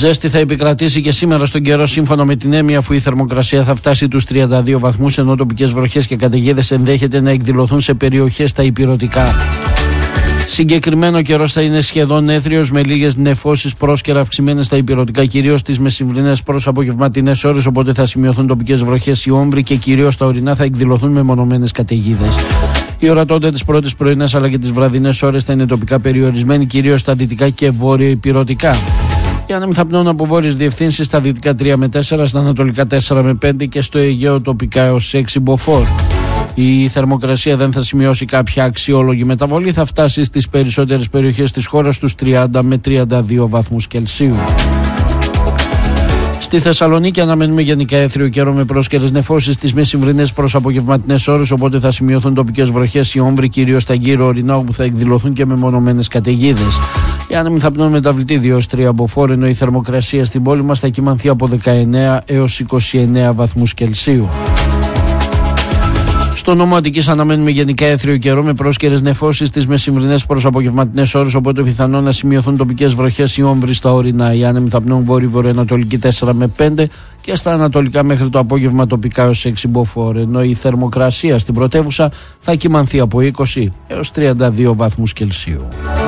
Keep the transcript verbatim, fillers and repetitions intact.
Ζέστη θα επικρατήσει και σήμερα στον καιρό, σύμφωνα με την ΕΜΗ, αφού η θερμοκρασία θα φτάσει τους τριάντα δύο βαθμούς, ενώ τοπικές βροχές και καταιγίδες ενδέχεται να εκδηλωθούν σε περιοχές στα ηπειρωτικά. Συγκεκριμένο καιρός θα είναι σχεδόν έθριος, με λίγες νεφώσεις πρόσκαιρα αυξημένες στα ηπειρωτικά, κυρίως στις μεσημβρινές προς απογευματινές ώρες, οπότε θα σημειωθούν τοπικές βροχές. Οι όμβροι και κυρίως στα ορεινά θα εκδηλωθούν μεμονωμένες καταιγίδες. Η ορατότητα τις πρώτες πρωινές αλλά και τις βραδινές ώρες θα είναι τοπικά περιορισμένη, κυρίως στα δυτικά και βόρειο ηπειρωτικά. Οι άνεμοι θα πνέουν από βόρειες διευθύνσεις, στα δυτικά τρία με τέσσερα, στα ανατολικά τέσσερα με πέντε και στο Αιγαίο τοπικά έως έξι μποφόρ. Η θερμοκρασία δεν θα σημειώσει κάποια αξιόλογη μεταβολή, θα φτάσει στις περισσότερες περιοχές της χώρας τους τριάντα με τριάντα δύο βαθμούς Κελσίου. Στη Θεσσαλονίκη αναμένουμε γενικά έθριο καιρό με πρόσκαιρες νεφώσεις στις μεσημβρινές προς απογευματινές ώρες, οπότε θα σημειωθούν τοπικές βροχές. Οι όμβροι κυρίως στα γύρω ορεινά, όπου θα εκδηλωθούν και μεμονωμένες καταιγίδες. Οι άνεμοι θα πνέουν μεταβλητή δύο έως τρία μποφόρ, ενώ η θερμοκρασία στην πόλη μας θα κυμανθεί από δεκαεννέα έως είκοσι εννέα βαθμούς Κελσίου. Στο νόμο Αττικής αναμένουμε γενικά έθριο καιρό με πρόσκαιρες νεφώσεις στις μεσημβρινές προς απογευματινές ώρες, οπότε πιθανόν να σημειωθούν τοπικές βροχές. Οι όμβροι στα ορεινά. Οι άνεμοι θα πνέουν βόρειο-βορειοανατολική τέσσερα με πέντε και στα ανατολικά μέχρι το απόγευμα τοπικά έως έξι μποφόρ, ενώ η θερμοκρασία στην πρωτεύουσα θα κυμανθεί από είκοσι έως τριάντα δύο βαθμούς Κελσίου.